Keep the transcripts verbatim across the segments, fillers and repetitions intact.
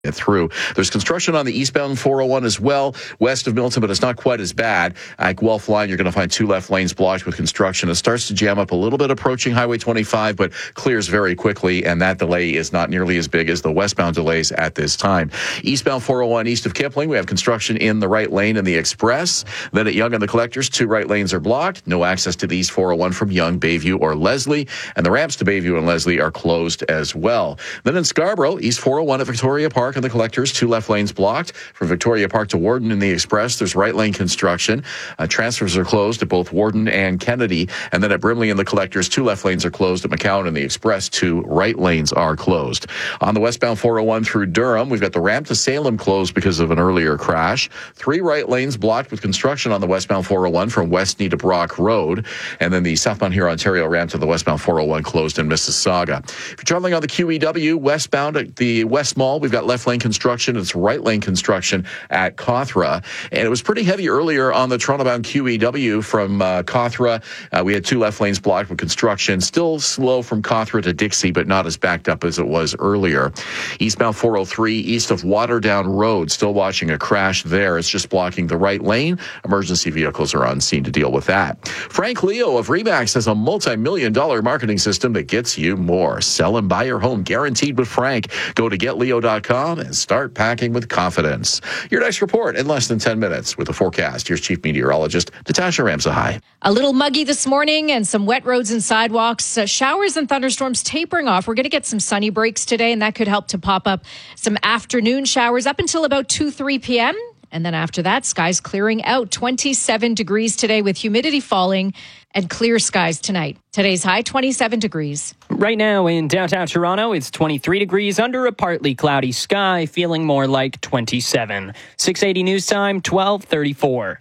Get through. There's construction on the eastbound four oh one as well, west of Milton, but it's not quite as bad. At Guelph Line, you're going to find two left lanes blocked with construction. It starts to jam up a little bit approaching Highway twenty-five, but clears very quickly, and that delay is not nearly as big as the westbound delays at this time. Eastbound four oh one east of Kipling, we have construction in the right lane in the Express. Then at Yonge and the Collectors, two right lanes are blocked. No access to the east four oh one from Yonge, Bayview, or Leslie, and the ramps to Bayview and Leslie are closed as well. Then in Scarborough, east four oh one at Victoria Park and the Collectors, two left lanes blocked. From Victoria Park to Warden in the Express, there's right lane construction. Uh, transfers are closed at both Warden and Kennedy. And then at Brimley and the Collectors, two left lanes are closed. At McCowan and the Express, two right lanes are closed. On the westbound four oh one through Durham, we've got the ramp to Salem closed because of an earlier crash. Three right lanes blocked with construction on the westbound four oh one from Westney to Brock Road. And then the southbound here Ontario ramp to the westbound four oh one closed in Mississauga. If you're traveling on the Q E W westbound at the West Mall, we've got left lane construction. It's right lane construction at Cawthra. And it was pretty heavy earlier on the Toronto-bound Q E W from uh, Cawthra. Uh, we had two left lanes blocked with construction. Still slow from Cawthra to Dixie, but not as backed up as it was earlier. Eastbound four oh three, east of Waterdown Road, still watching a crash there. It's just blocking the right lane. Emergency vehicles are on scene to deal with that. Frank Leo of Remax has a multi-million dollar marketing system that gets you more. Sell and buy your home guaranteed with Frank. Go to get leo dot com and start packing with confidence. Your next report in less than ten minutes with a forecast. Here's Chief Meteorologist Natasha Ramsahai. A little muggy this morning and some wet roads and sidewalks. Uh, showers and thunderstorms tapering off. We're going to get some sunny breaks today, and that could help to pop up some afternoon showers up until about two, three p.m. And then after that, skies clearing out. twenty-seven degrees today with humidity falling and clear skies tonight. Today's high, twenty-seven degrees. Right now in downtown Toronto, it's twenty-three degrees under a partly cloudy sky, feeling more like twenty-seven. six eighty News Time, twelve thirty-four.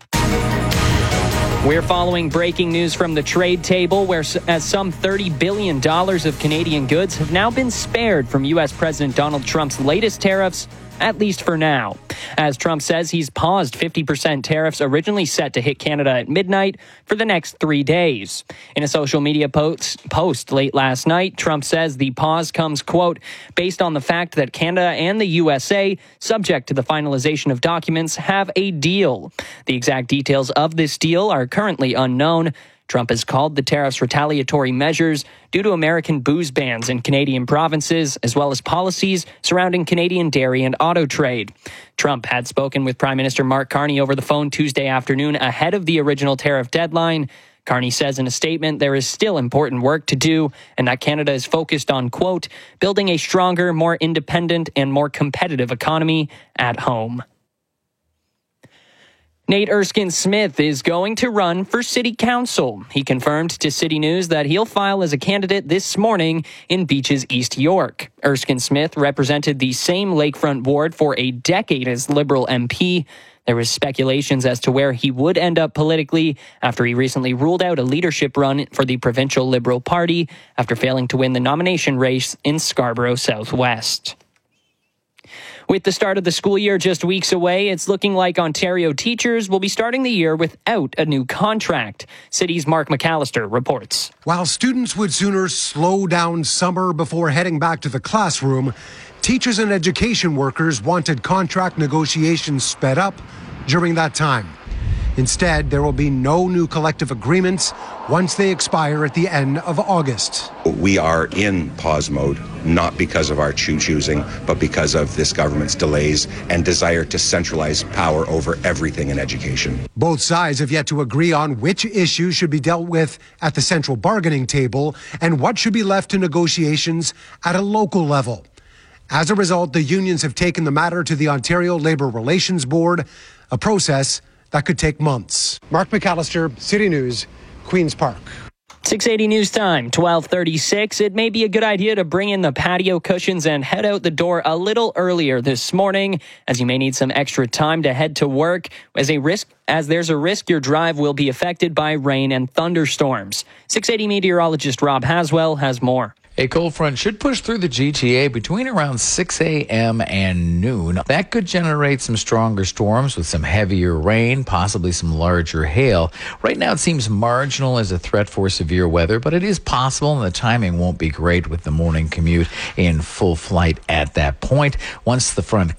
We're following breaking news from the trade table, where as some thirty billion dollars of Canadian goods have now been spared from U S President Donald Trump's latest tariffs, at least for now. As Trump says, he's paused fifty percent tariffs originally set to hit Canada at midnight for the next three days. In a social media post, post late last night, Trump says the pause comes, quote, based on the fact that Canada and the U S A, subject to the finalization of documents, have a deal. The exact details of this deal are currently unknown. Trump has called the tariffs retaliatory measures due to American booze bans in Canadian provinces, as well as policies surrounding Canadian dairy and auto trade. Trump had spoken with Prime Minister Mark Carney over the phone Tuesday afternoon ahead of the original tariff deadline. Carney says in a statement there is still important work to do and that Canada is focused on, quote, building a stronger, more independent and more competitive economy at home. Nate Erskine-Smith is going to run for city council. He confirmed to City News that he'll file as a candidate this morning in Beaches, East York. Erskine-Smith represented the same lakefront ward for a decade as Liberal M P. There was speculations as to where he would end up politically after he recently ruled out a leadership run for the provincial Liberal Party after failing to win the nomination race in Scarborough Southwest. With the start of the school year just weeks away, it's looking like Ontario teachers will be starting the year without a new contract. City's Mark McAllister reports. While students would sooner slow down summer before heading back to the classroom, teachers and education workers wanted contract negotiations sped up during that time. Instead, there will be no new collective agreements once they expire at the end of August. We are in pause mode, not because of our choo-choosing, but because of this government's delays and desire to centralize power over everything in education. Both sides have yet to agree on which issues should be dealt with at the central bargaining table and what should be left to negotiations at a local level. As a result, the unions have taken the matter to the Ontario Labour Relations Board, a process that could take months. Mark McAllister, City News, Queen's Park. six eighty News Time, twelve thirty-six. It may be a good idea to bring in the patio cushions and head out the door a little earlier this morning, as you may need some extra time to head to work. As a risk, as there's a risk your drive will be affected by rain and thunderstorms. six eighty meteorologist Rob Haswell has more. A cold front should push through the G T A between around six a.m. and noon. That could generate some stronger storms with some heavier rain, possibly some larger hail. Right now, it seems marginal as a threat for severe weather, but it is possible, and the timing won't be great with the morning commute in full flight at that point. Once the front